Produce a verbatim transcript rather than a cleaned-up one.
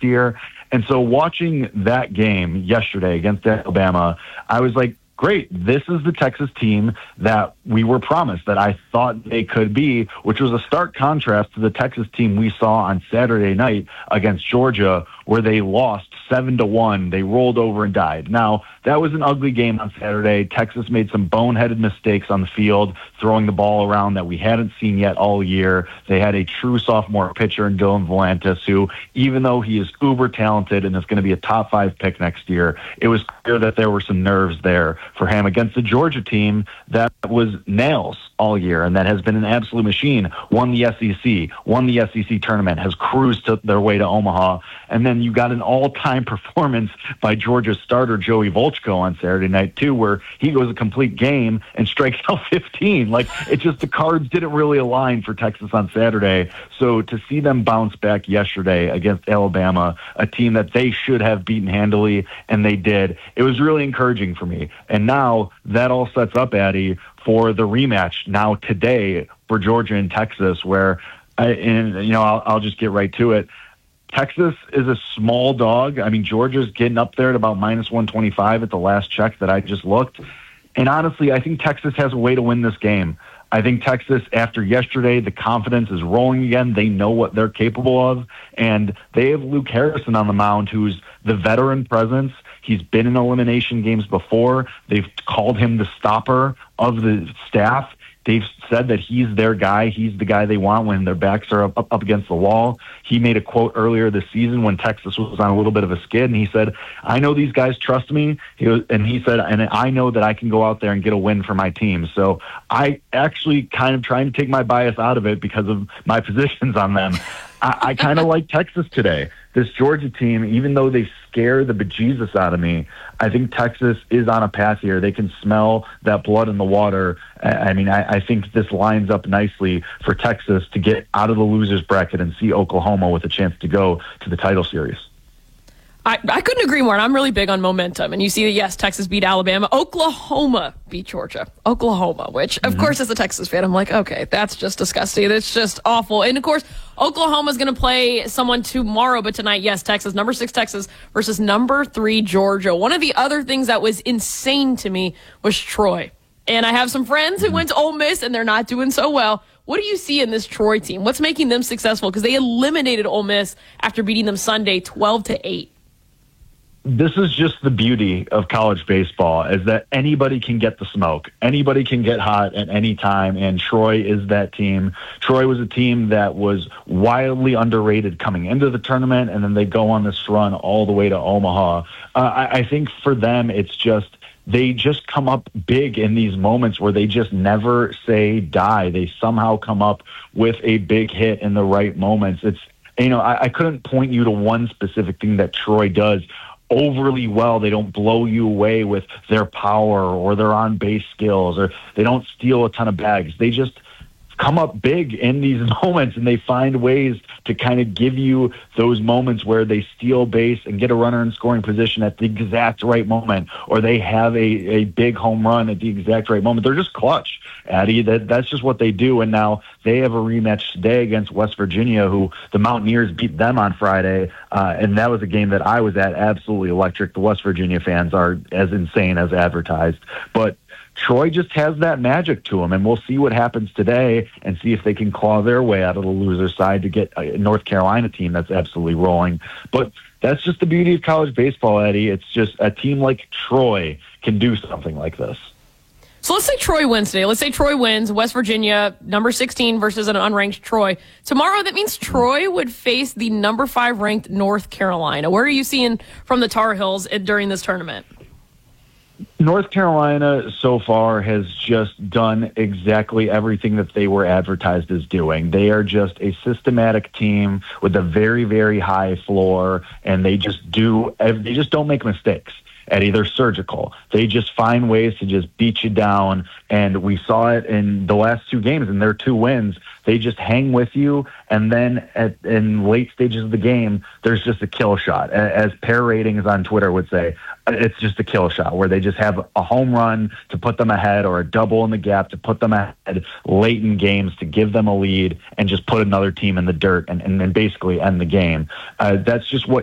year. And so watching that game yesterday against Alabama, I was like, great, this is the Texas team that we were promised, that I thought they could be, which was a stark contrast to the Texas team we saw on Saturday night against Georgia, where they lost seven to one. They rolled over and died. Now, that was an ugly game on Saturday. Texas made some boneheaded mistakes on the field, throwing the ball around that we hadn't seen yet all year. They had a true sophomore pitcher in Dylan Volantis, who, even though he is uber talented and is going to be a top five pick next year, it was clear that there were some nerves there for him against the Georgia team that was nails all year and that has been an absolute machine, won the S E C, won the S E C tournament, has cruised to their way to Omaha. And then you got an all-time performance by Georgia's starter, Joey Volchko, on Saturday night, too, where he goes a complete game and strikes out fifteen. Like, it just, the cards didn't really align for Texas on Saturday. So to see them bounce back yesterday against Alabama, a team that they should have beaten handily, and they did, it was really encouraging for me. And now that all sets up, Addie, for the rematch now today for Georgia and Texas, where, I, and you know, I'll, I'll just get right to it. Texas is a small dog. I mean, Georgia's getting up there at about minus one twenty-five at the last check that I just looked. And honestly, I think Texas has a way to win this game. I think Texas, after yesterday, the confidence is rolling again. They know what they're capable of. And they have Luke Harrison on the mound, who's the veteran presence. He's been in elimination games before. They've called him the stopper of the staff. They've said that he's their guy. He's the guy they want when their backs are up, up against the wall. He made a quote earlier this season when Texas was on a little bit of a skid, and he said, I know these guys trust me. He was, and he said, and I know that I can go out there and get a win for my team. So I actually kind of trying to take my bias out of it because of my positions on them. I, I kind of like Texas today. This Georgia team, even though they scare the bejesus out of me, I think Texas is on a path here. They can smell that blood in the water. I mean, I, I think this lines up nicely for Texas to get out of the losers bracket and see Oklahoma with a chance to go to the title series. I, I couldn't agree more, and I'm really big on momentum. And you see that, yes, Texas beat Alabama. Oklahoma beat Georgia. Oklahoma, which, of mm-hmm. course, as a Texas fan, I'm like, okay, that's just disgusting. That's just awful. And, of course, Oklahoma's going to play someone tomorrow, but tonight, yes, Texas, number six Texas versus number three Georgia. One of the other things that was insane to me was Troy. And I have some friends who went to Ole Miss, and they're not doing so well. What do you see in this Troy team? What's making them successful? Because they eliminated Ole Miss after beating them Sunday twelve to eight. This is just the beauty of college baseball, is that anybody can get the smoke. Anybody can get hot at any time, and Troy is that team. Troy was a team that was wildly underrated coming into the tournament, and then they go on this run all the way to Omaha. Uh, I, I think for them, it's just they just come up big in these moments where they just never say die. They somehow come up with a big hit in the right moments. It's, you know, I, I couldn't point you to one specific thing that Troy does overly well. They don't blow you away with their power or their on-base skills, or they don't steal a ton of bags. They just come up big in these moments, and they find ways to kind of give you those moments where they steal base and get a runner in scoring position at the exact right moment, or they have a, a big home run at the exact right moment. They're just clutch, Addie. That, that's just what they do. And now they have a rematch today against West Virginia, who the Mountaineers beat them on Friday, uh, and that was a game that I was at, absolutely electric. The West Virginia fans are as insane as advertised. But Troy just has that magic to them, and we'll see what happens today and see if they can claw their way out of the loser side to get a North Carolina team that's absolutely rolling. But that's just the beauty of college baseball, Eddie. It's just a team like Troy can do something like this. So let's say Troy wins today. Let's say Troy wins, West Virginia, number sixteen versus an unranked Troy. Tomorrow, that means Troy would face the number five ranked North Carolina. Where are you seeing from the Tar Heels during this tournament? North Carolina so far has just done exactly everything that they were advertised as doing. They are just a systematic team with a very, very high floor, and they just do, they just don't make mistakes. Eddie, they're surgical. They just find ways to just beat you down, and we saw it in the last two games, and their two wins. They just hang with you, and then at, in late stages of the game, there's just a kill shot. As Pair Ratings on Twitter would say, it's just a kill shot where they just have a home run to put them ahead or a double in the gap to put them ahead late in games to give them a lead and just put another team in the dirt and, and, and basically end the game. Uh, that's just what